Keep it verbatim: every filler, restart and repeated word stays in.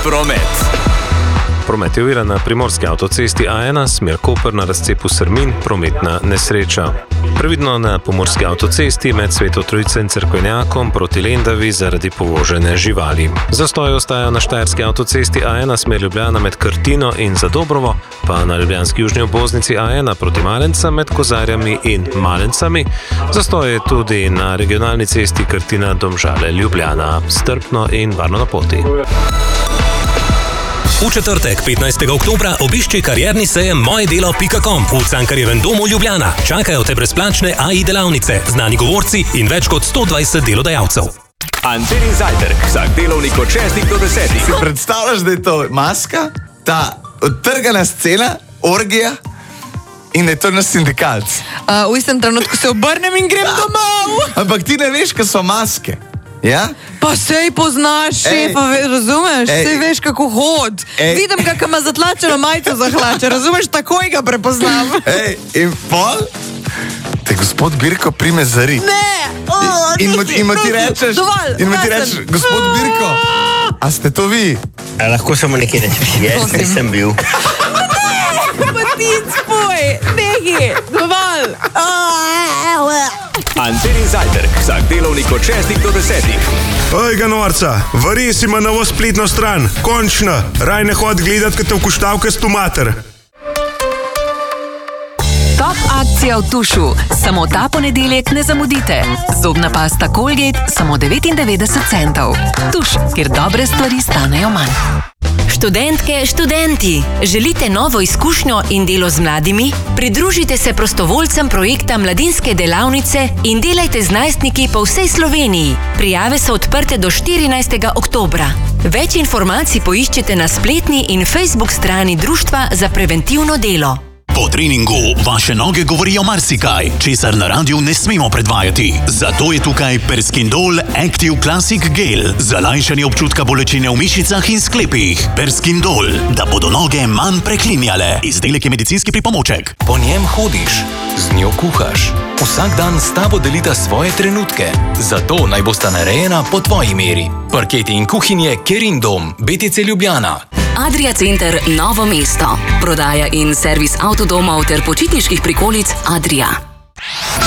promet. Promet je oviran na primorski avtocesti A ena, smer Koper na razcepu Srmin, prometna nesreča. Previdno na pomorski avtocesti med Sveto Trojico in Cerkvenjakom proti Lendavi zaradi povožene živali. Zastoj ostaja na štajerski avtocesti A ena, smer Ljubljana med Krtino in Zadobrovo, pa na ljubljanski južni obvoznici A ena proti Malencam med Kozarjami in Malencami. Zastoj je tudi na regionalni cesti Krtina-Domžale-Ljubljana. Strpno in varno na poti. V četrtek, petnajstega oktobra, obišči karierni sejem mojedelo pika com v Cankarjevem domu Ljubljana. Čakajo te brezplačne A I delavnice, znani govorci in več kot sto dvajset delodajalcev. Antenin zajtrk, vsak delovnik od šestih do desetih. Si predstavljaš, da je to maska, ta odtrgana scena, orgija in da je to naš sindikalc? Uh, v istem trenutku se obrnem in grem domov. Ampak ti ne veš, kaj so maske. Ja? Pa sej poznaš šefa, razumeš? Ej. Sej veš, kako hod. Ej. Vidim ga, ko ima zatlačeno majico za hlače, razumeš? Takoj ga prepoznam. Ej, in pol te gospod Birko prime zari. Ne! Oh, In mu ti- in mu ti rečeš, Dovolj, in mu ti kaj rečeš, sem? gospod Birko, a ste to vi? A lahko samo nekaj rečeš, jaz Prosim. nisem bil. Matic, poj, nehi, dovolj. Antenin zajtrk, vsak delovnik od šestih do desetih. Oj, ga norca, vari si ima novo spletno stran. Končno, raj ne hod gledat, kad te v kuštavke stomater. Top akcija v Tušu. Samo ta ponedeljek ne zamudite. Zobna pasta Colgate samo devetindevetdeset centov. Tuš, kjer dobre stvari stanejo manj. Študentke, študenti, želite novo izkušnjo in delo z mladimi? Pridružite se prostovoljcem projekta Mladinske delavnice in delajte z najstniki po vsej Sloveniji. Prijave so odprte do štirinajstega oktobra. Več informacij poiščite na spletni in Facebook strani Društva za preventivno delo. Po treningu vaše noge govorijo marsikaj, česar na radiju ne smemo predvajati. Zato je tukaj Perskindol Active Classic Gel za lajšanje občutka bolečine v mišicah in sklepih. Perskindol, da bodo noge manj preklinjale. Izdelek je medicinski pripomoček. Po njem hodiš, z njo kuhaš. Vsak dan s tabo delita svoje trenutke. Zato naj bosta narejena po tvoji meri. Parketi in kuhinje Kerindom, B T C Ljubljana. Adria Center Novo mesto. Prodaja in servis avtodomov ter počitniških prikolic Adria.